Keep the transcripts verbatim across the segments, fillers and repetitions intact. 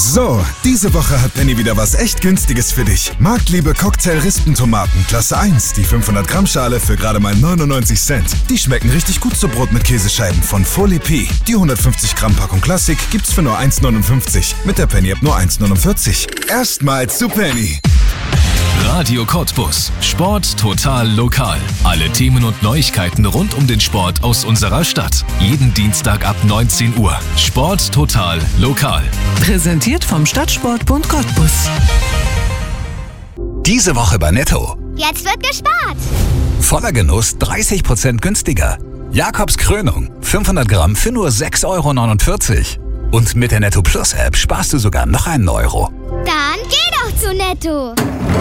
So, diese Woche hat Penny wieder was echt Günstiges für dich. Marktliebe Cocktail-Rispentomaten, Klasse eins, die fünfhundert Gramm Schale für gerade mal neunundneunzig Cent. Die schmecken richtig gut zu Brot mit Käsescheiben von Folie P. Die hundertfünfzig Gramm Packung Klassik gibt's für nur eins neunundfünfzig. Mit der Penny-App nur eins neunundvierzig. Erstmals zu Penny. Radio Cottbus. Sport total lokal. Alle Themen und Neuigkeiten rund um den Sport aus unserer Stadt. Jeden Dienstag ab neunzehn Uhr. Sport total lokal. Präsentiert vom Stadtsportbund Cottbus. Diese Woche bei Netto. Jetzt wird gespart. Voller Genuss dreißig Prozent günstiger. Jakobs Krönung. fünfhundert Gramm für nur sechs Euro neunundvierzig. Und mit der Netto Plus App sparst du sogar noch einen Euro. Dann geh doch zu Netto.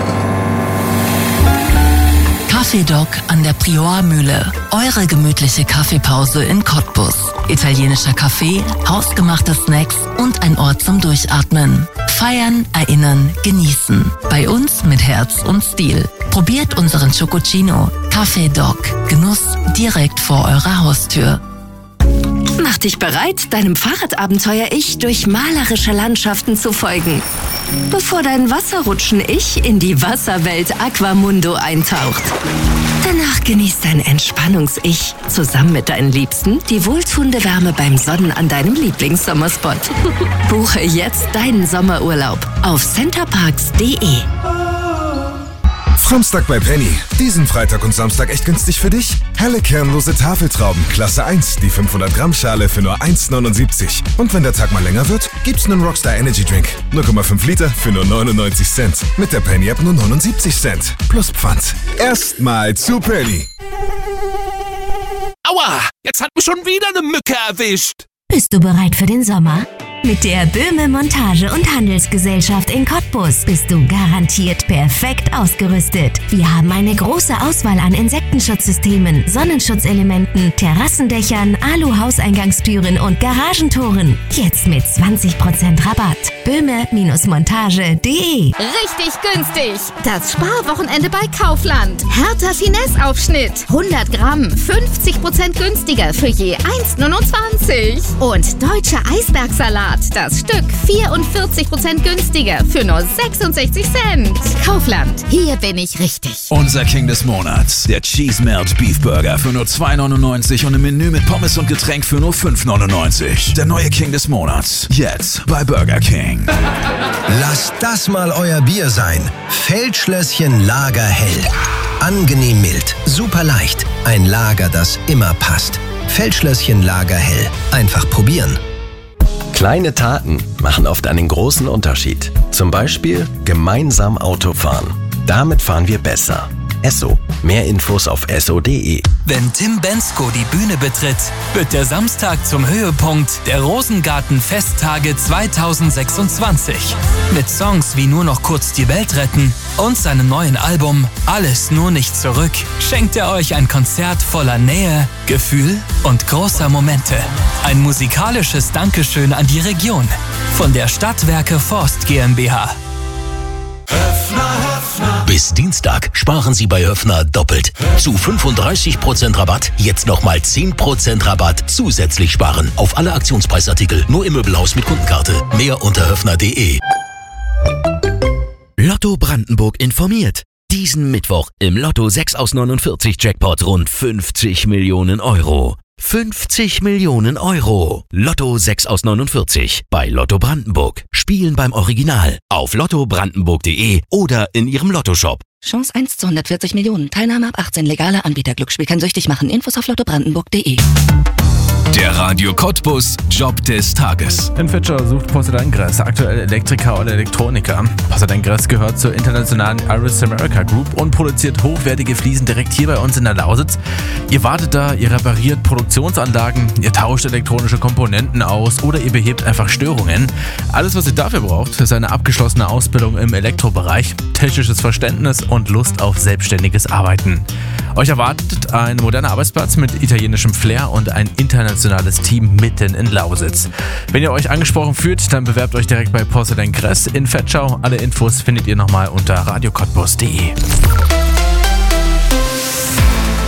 Kaffeedoc an der Priormühle. Eure gemütliche Kaffeepause in Cottbus. Italienischer Kaffee, hausgemachte Snacks und ein Ort zum Durchatmen. Feiern, erinnern, genießen. Bei uns mit Herz und Stil. Probiert unseren Chococino. Kaffeedoc. Genuss direkt vor eurer Haustür. Mach dich bereit, deinem Fahrradabenteuer-Ich durch malerische Landschaften zu folgen. Bevor dein Wasserrutschen-Ich in die Wasserwelt Aquamundo eintaucht. Danach genießt dein Entspannungs-Ich zusammen mit deinen Liebsten die wohltuende Wärme beim Sonnen an deinem Lieblingssommerspot. Buche jetzt deinen Sommerurlaub auf centerparks punkt de. Samstag bei Penny. Diesen Freitag und Samstag echt günstig für dich? Helle kernlose Tafeltrauben, Klasse eins, die fünfhundert Gramm Schale für nur eins neunundsiebzig. Und wenn der Tag mal länger wird, gibt's einen Rockstar Energy Drink. null Komma fünf Liter für nur neunundneunzig Cent. Mit der Penny-App nur neunundsiebzig Cent. Plus Pfand. Erstmal zu Penny. Aua, jetzt hat mich schon wieder eine Mücke erwischt. Bist du bereit für den Sommer? Mit der Böhme Montage- und Handelsgesellschaft in Cottbus bist du garantiert perfekt ausgerüstet. Wir haben eine große Auswahl an Insektenschutzsystemen, Sonnenschutzelementen, Terrassendächern, Alu-Hauseingangstüren und Garagentoren. Jetzt mit zwanzig Prozent Rabatt. böhme Montage punkt de. Richtig günstig. Das Sparwochenende bei Kaufland. Hertha Finesse-Aufschnitt. hundert Gramm, fünfzig Prozent günstiger für je eins neunundzwanzig. Und deutscher Eisbergsalat. Das Stück vierundvierzig Prozent günstiger für nur sechsundsechzig Cent. Kaufland, hier bin ich richtig. Unser King des Monats, der Cheese Melt Beef Burger für nur zwei neunundneunzig und ein Menü mit Pommes und Getränk für nur fünf neunundneunzig. Der neue King des Monats, jetzt bei Burger King. Lasst das mal euer Bier sein. Feldschlösschen Lager Hell. Angenehm mild, super leicht. Ein Lager, das immer passt. Feldschlösschen Lager Hell. Einfach probieren. Kleine Taten machen oft einen großen Unterschied. Zum Beispiel gemeinsam Auto fahren. Damit fahren wir besser. Esso. Mehr Infos auf esso punkt de. Wenn Tim Bensko die Bühne betritt, wird der Samstag zum Höhepunkt der Rosengarten-Festtage zweitausendsechsundzwanzig. Mit Songs wie Nur noch kurz die Welt retten und seinem neuen Album Alles nur nicht zurück schenkt er euch ein Konzert voller Nähe, Gefühl und großer Momente. Ein musikalisches Dankeschön an die Region von der Stadtwerke Forst GmbH. Bis Dienstag sparen Sie bei Höffner doppelt. Zu fünfunddreißig Prozent Rabatt, jetzt nochmal zehn Prozent Rabatt zusätzlich sparen. Auf alle Aktionspreisartikel, nur im Möbelhaus mit Kundenkarte. Mehr unter höffner punkt de. Lotto Brandenburg informiert. Diesen Mittwoch im Lotto sechs aus neunundvierzig Jackpot rund fünfzig Millionen Euro. fünfzig Millionen Euro. Lotto sechs aus neunundvierzig bei Lotto Brandenburg. Spielen beim Original auf lotto brandenburg punkt de oder in Ihrem Lottoshop. Chance eins zu hundertvierzig Millionen. Teilnahme ab achtzehn. Legaler Anbieter. Glücksspiel kann süchtig machen. Infos auf lotto brandenburg punkt de. Der Radio Cottbus Job des Tages. In Fitcher sucht Poseidon-Gress aktuell Elektriker oder Elektroniker. Poseidon-Gress gehört zur internationalen Iris America Group und produziert hochwertige Fliesen direkt hier bei uns in der Lausitz. Ihr wartet da, ihr repariert Produktionsanlagen, ihr tauscht elektronische Komponenten aus oder ihr behebt einfach Störungen. Alles, was ihr dafür braucht, ist eine abgeschlossene Ausbildung im Elektrobereich, technisches Verständnis und Lust auf selbstständiges Arbeiten. Euch erwartet ein moderner Arbeitsplatz mit italienischem Flair und ein internationales Team mitten in Lausitz. Wenn ihr euch angesprochen fühlt, dann bewerbt euch direkt bei Poseidon-Gress in Vetschau. Alle Infos findet ihr nochmal unter radio cottbus punkt de.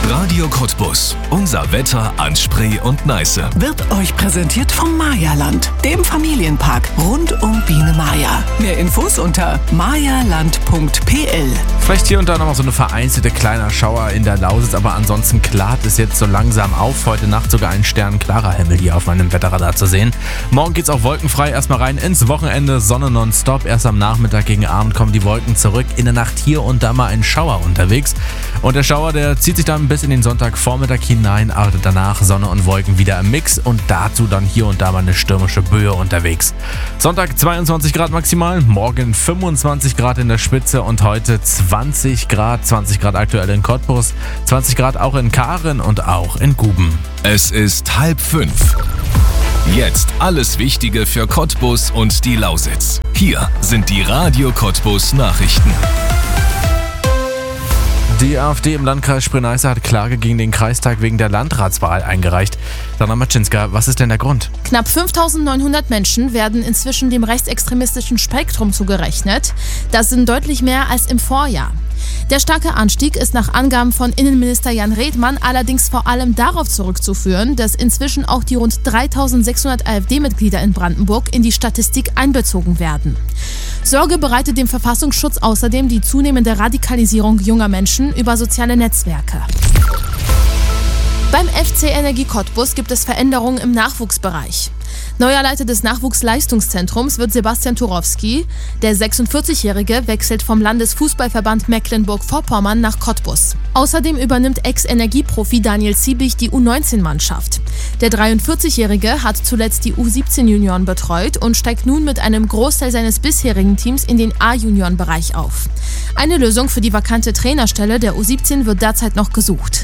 Radio Cottbus. Unser Wetter an Spree und Neiße. Wird euch präsentiert vom Mayaland, dem Familienpark rund um Biene Maya. Mehr Infos unter mayaland punkt p l. Vielleicht hier und da noch mal so eine vereinzelte kleiner Schauer in der Lausitz, aber ansonsten klart es jetzt so langsam auf. Heute Nacht sogar ein sternklarer Himmel hier auf meinem Wetterradar zu sehen. Morgen geht's auch wolkenfrei erstmal rein ins Wochenende, Sonne nonstop. Erst am Nachmittag gegen Abend kommen die Wolken zurück. In der Nacht hier und da mal ein Schauer unterwegs. Und der Schauer, der zieht sich dann bis in den Sonntagvormittag hinein, aber danach Sonne und Wolken wieder im Mix und dazu dann hier und da mal eine stürmische Böe unterwegs. Sonntag zweiundzwanzig Grad maximal, morgen fünfundzwanzig Grad in der Spitze und heute zwanzig Grad, zwanzig Grad aktuell in Cottbus, zwanzig Grad auch in Karen und auch in Guben. Es ist halb fünf. Jetzt alles Wichtige für Cottbus und die Lausitz. Hier sind die Radio Cottbus Nachrichten. Die AfD im Landkreis Spree-Neiße hat Klage gegen den Kreistag wegen der Landratswahl eingereicht. Dana Matschinska, was ist denn der Grund? Knapp fünftausendneunhundert Menschen werden inzwischen dem rechtsextremistischen Spektrum zugerechnet. Das sind deutlich mehr als im Vorjahr. Der starke Anstieg ist nach Angaben von Innenminister Jan Redmann allerdings vor allem darauf zurückzuführen, dass inzwischen auch die rund dreitausendsechshundert AfD-Mitglieder in Brandenburg in die Statistik einbezogen werden. Sorge bereitet dem Verfassungsschutz außerdem die zunehmende Radikalisierung junger Menschen über soziale Netzwerke. Beim F C Energie Cottbus gibt es Veränderungen im Nachwuchsbereich. Neuer Leiter des Nachwuchsleistungszentrums wird Sebastian Turowski. Der sechsundvierzigjährige wechselt vom Landesfußballverband Mecklenburg-Vorpommern nach Cottbus. Außerdem übernimmt Ex-Energieprofi Daniel Ziebig die U neunzehn-Mannschaft. Der dreiundvierzigjährige hat zuletzt die U siebzehn-Junioren betreut und steigt nun mit einem Großteil seines bisherigen Teams in den A-Junioren-Bereich auf. Eine Lösung für die vakante Trainerstelle der U siebzehn wird derzeit noch gesucht.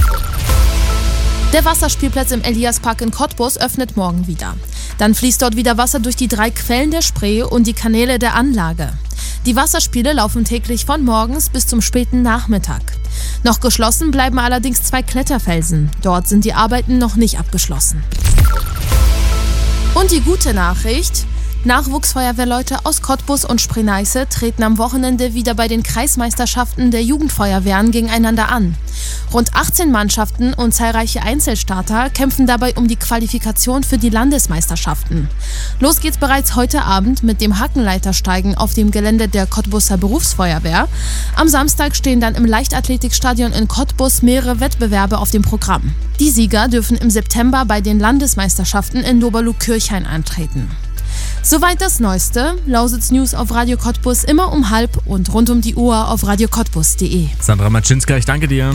Der Wasserspielplatz im Eliaspark in Cottbus öffnet morgen wieder. Dann fließt dort wieder Wasser durch die drei Quellen der Spree und die Kanäle der Anlage. Die Wasserspiele laufen täglich von morgens bis zum späten Nachmittag. Noch geschlossen bleiben allerdings zwei Kletterfelsen. Dort sind die Arbeiten noch nicht abgeschlossen. Und die gute Nachricht: Nachwuchsfeuerwehrleute aus Cottbus und Spree-Neiße treten am Wochenende wieder bei den Kreismeisterschaften der Jugendfeuerwehren gegeneinander an. Rund achtzehn Mannschaften und zahlreiche Einzelstarter kämpfen dabei um die Qualifikation für die Landesmeisterschaften. Los geht's bereits heute Abend mit dem Hackenleitersteigen auf dem Gelände der Cottbuser Berufsfeuerwehr. Am Samstag stehen dann im Leichtathletikstadion in Cottbus mehrere Wettbewerbe auf dem Programm. Die Sieger dürfen im September bei den Landesmeisterschaften in Doberlug-Kirchhain antreten. Soweit das Neueste. Lausitz News auf Radio Cottbus immer um halb und rund um die Uhr auf radio cottbus punkt de. Sandra Matschinska, ich danke dir.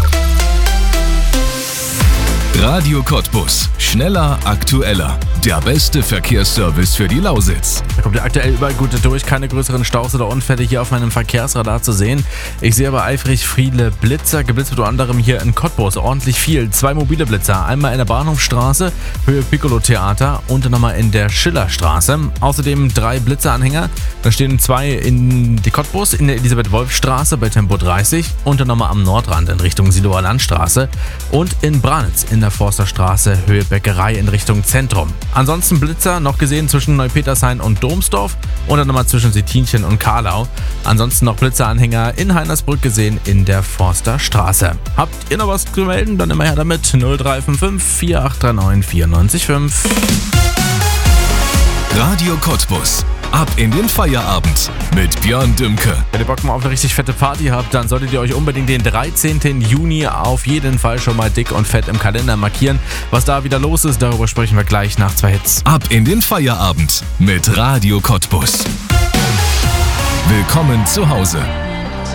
Radio Cottbus. Schneller, aktueller. Der beste Verkehrsservice für die Lausitz. Da kommt ja aktuell überall gut durch. Keine größeren Staus oder Unfälle hier auf meinem Verkehrsradar zu sehen. Ich sehe aber eifrig viele Blitzer. Geblitzt wird unter anderem hier in Cottbus. Ordentlich viel. Zwei mobile Blitzer. Einmal in der Bahnhofstraße, Höhe Piccolo-Theater und dann nochmal in der Schillerstraße. Außerdem drei Blitzeranhänger. Da stehen zwei in die Cottbus, in der Elisabeth-Wolf-Straße bei Tempo dreißig und dann nochmal am Nordrand in Richtung Siloer Landstraße und in Branitz in der Forsterstraße, Höhe Bäckerei in Richtung Zentrum. Ansonsten Blitzer noch gesehen zwischen Neupetershain und Domsdorf und dann nochmal zwischen Sittinchen und Karlau. Ansonsten noch Blitzeranhänger in Heinersbrück gesehen in der Forsterstraße. Habt ihr noch was zu melden? Dann immer her damit. null drei fünf fünf, vier acht drei neun, vier neun fünf. Radio Cottbus. Ab in den Feierabend mit Björn Dümke. Wenn ihr Bock mal auf eine richtig fette Party habt, dann solltet ihr euch unbedingt den dreizehnten Juni auf jeden Fall schon mal dick und fett im Kalender markieren. Was da wieder los ist, darüber sprechen wir gleich nach zwei Hits. Ab in den Feierabend mit Radio Cottbus. Willkommen zu Hause.